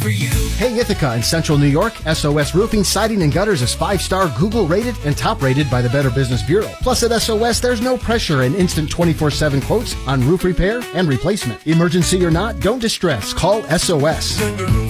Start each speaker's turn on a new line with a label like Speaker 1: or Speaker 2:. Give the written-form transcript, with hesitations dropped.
Speaker 1: for you.
Speaker 2: Hey Ithaca in Central New York, SOS Roofing, Siding, and Gutters is 5-star Google rated and top rated by the Better Business Bureau. Plus at SOS, there's no pressure and instant 24/7 quotes on roof repair and replacement. Emergency or not, don't distress. Call SOS.
Speaker 1: On your roof.